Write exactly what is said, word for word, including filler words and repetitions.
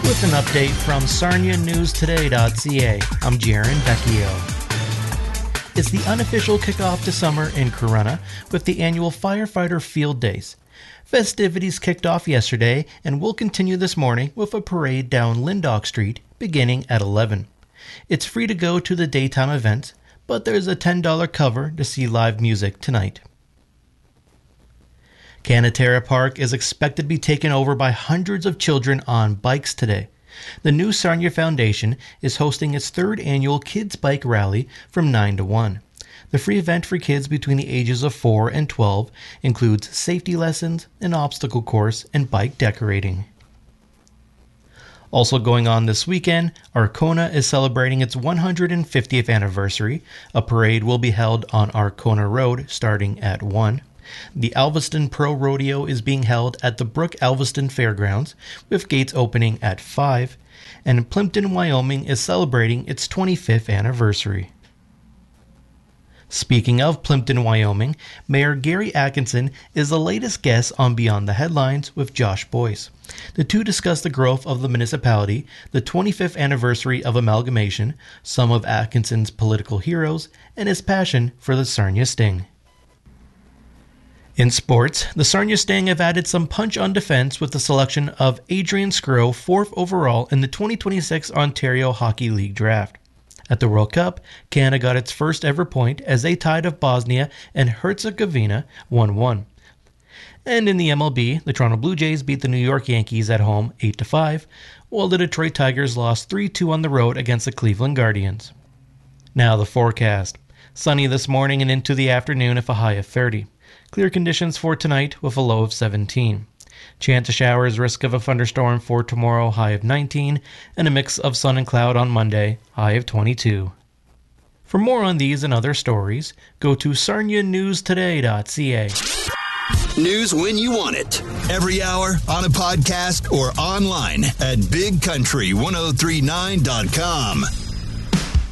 With an update from Sarnia News Today dot c a, I'm Jaron Vecchio. It's the unofficial kickoff to summer in Corunna with the annual Firefighter Field Days. Festivities kicked off yesterday and will continue this morning with a parade down Lindock Street beginning at eleven. It's free to go to the daytime events, but there's a ten dollars cover to see live music tonight. Canaterra Park is expected to be taken over by hundreds of children on bikes today. The New Sarnia Foundation is hosting its third annual Kids Bike Rally from nine to one. The free event for kids between the ages of four and twelve includes safety lessons, an obstacle course, and bike decorating. Also going on this weekend, Arkona is celebrating its one hundred fiftieth anniversary. A parade will be held on Arkona Road starting at one. The Alveston Pro Rodeo is being held at the Brook Alveston Fairgrounds, with gates opening at five, and Plimpton, Wyoming is celebrating its twenty-fifth anniversary. Speaking of Plimpton, Wyoming, Mayor Gary Atkinson is the latest guest on Beyond the Headlines with Josh Boyce. The two discuss the growth of the municipality, the twenty-fifth anniversary of amalgamation, some of Atkinson's political heroes, and his passion for the Sarnia Sting. In sports, the Sarnia Sting have added some punch on defense with the selection of Adrian Skro fourth overall in the twenty twenty-six Ontario Hockey League draft. At the World Cup, Canada got its first ever point as they tied of Bosnia and Herzegovina one one. And in the M L B, the Toronto Blue Jays beat the New York Yankees at home eight to five, while the Detroit Tigers lost three two on the road against the Cleveland Guardians. Now the forecast. Sunny this morning and into the afternoon with a high of thirty. Clear conditions for tonight with a low of seventeen. Chance of showers, risk of a thunderstorm for tomorrow, high of nineteen, and a mix of sun and cloud on Monday, high of twenty-two. For more on these and other stories, go to Sarnia News Today dot c a. News when you want it. Every hour, on a podcast, or online at big country ten thirty-nine dot com.